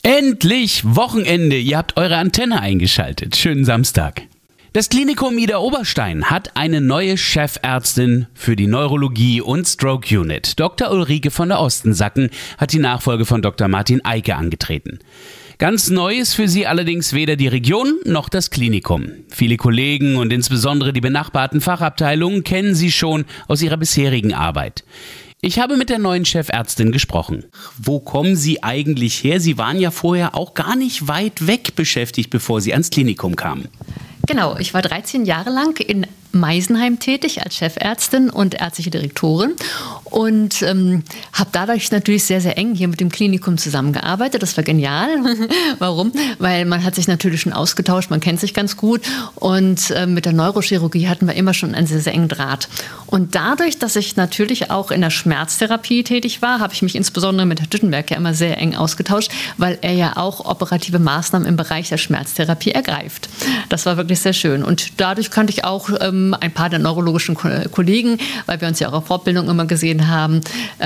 Endlich Wochenende, ihr habt eure Antenne eingeschaltet. Schönen Samstag. Das Klinikum Idar-Oberstein hat eine neue Chefärztin für die Neurologie und Stroke Unit. Dr. Ulrike von der Ostensacken hat die Nachfolge von Dr. Martin Eike angetreten. Ganz neu ist für sie allerdings weder die Region noch das Klinikum. Viele Kollegen und insbesondere die benachbarten Fachabteilungen kennen sie schon aus ihrer bisherigen Arbeit. Ich habe mit der neuen Chefärztin gesprochen. Wo kommen Sie eigentlich her? Sie waren ja vorher auch gar nicht weit weg beschäftigt, bevor Sie ans Klinikum kamen. Genau, ich war 13 Jahre lang in Meisenheim tätig als Chefärztin und ärztliche Direktorin und habe dadurch natürlich sehr, sehr eng hier mit dem Klinikum zusammengearbeitet. Das war genial. Warum? Weil man hat sich natürlich schon ausgetauscht, man kennt sich ganz gut und mit der Neurochirurgie hatten wir immer schon einen sehr, sehr engen Draht. Und dadurch, dass ich natürlich auch in der Schmerztherapie tätig war, habe ich mich insbesondere mit Herrn Düttenberg ja immer sehr eng ausgetauscht, weil er ja auch operative Maßnahmen im Bereich der Schmerztherapie ergreift. Das war wirklich sehr schön. Und dadurch kannte ich auch ein paar der neurologischen Kollegen, weil wir uns ja auch auf Fortbildung immer gesehen haben.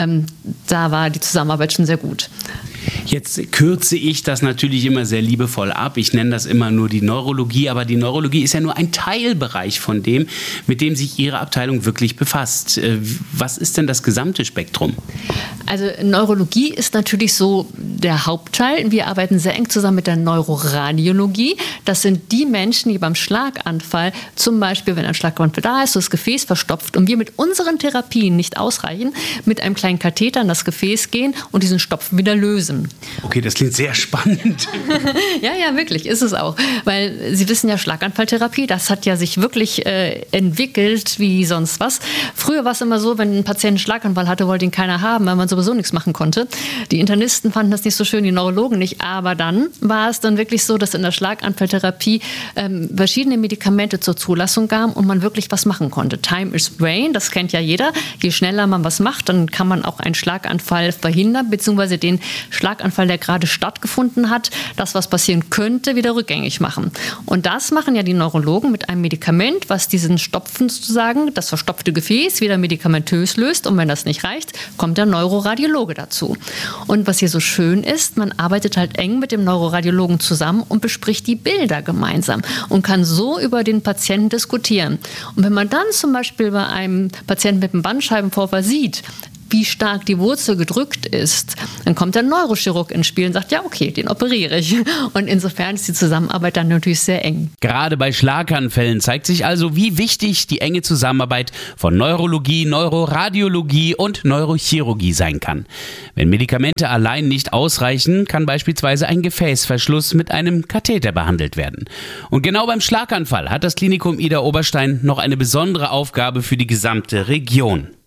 Da war die Zusammenarbeit schon sehr gut. Jetzt kürze ich das natürlich immer sehr liebevoll ab. Ich nenne das immer nur die Neurologie, aber die Neurologie ist ja nur ein Teilbereich von dem, mit dem sich Ihre Abteilung wirklich befasst. Was ist denn das gesamte Spektrum? Also Neurologie ist natürlich so der Hauptteil. Wir arbeiten sehr eng zusammen mit der Neuroradiologie. Das sind die Menschen, die beim Schlaganfall, zum Beispiel wenn ein Schlaganfall da ist, das Gefäß verstopft und wir mit unseren Therapien nicht ausreichen, mit einem kleinen Katheter in das Gefäß gehen und diesen Stopfen wieder lösen. Okay, das klingt sehr spannend. Ja, wirklich, ist es auch. Weil Sie wissen ja, Schlaganfalltherapie, das hat ja sich wirklich entwickelt wie sonst was. Früher war es immer so, wenn ein Patient einen Schlaganfall hatte, wollte ihn keiner haben, weil man sowieso nichts machen konnte. Die Internisten fanden das nicht so schön, die Neurologen nicht. Aber dann war es dann wirklich so, dass in der Schlaganfalltherapie verschiedene Medikamente zur Zulassung kamen und man wirklich was machen konnte. Time is brain, das kennt ja jeder. Je schneller man was macht, dann kann man auch einen Schlaganfall verhindern, beziehungsweise den Schlaganfall, der gerade stattgefunden hat, das, was passieren könnte, wieder rückgängig machen. Und das machen ja die Neurologen mit einem Medikament, was diesen Stopfen sozusagen, das verstopfte Gefäß, wieder medikamentös löst. Und wenn das nicht reicht, kommt der Neuroradiologe dazu. Und was hier so schön ist, man arbeitet halt eng mit dem Neuroradiologen zusammen und bespricht die Bilder gemeinsam und kann so über den Patienten diskutieren. Und wenn man dann zum Beispiel bei einem Patienten mit einem Bandscheibenvorfall sieht, wie stark die Wurzel gedrückt ist, dann kommt der Neurochirurg ins Spiel und sagt, ja okay, den operiere ich. Und insofern ist die Zusammenarbeit dann natürlich sehr eng. Gerade bei Schlaganfällen zeigt sich also, wie wichtig die enge Zusammenarbeit von Neurologie, Neuroradiologie und Neurochirurgie sein kann. Wenn Medikamente allein nicht ausreichen, kann beispielsweise ein Gefäßverschluss mit einem Katheter behandelt werden. Und genau beim Schlaganfall hat das Klinikum Idar-Oberstein noch eine besondere Aufgabe für die gesamte Region.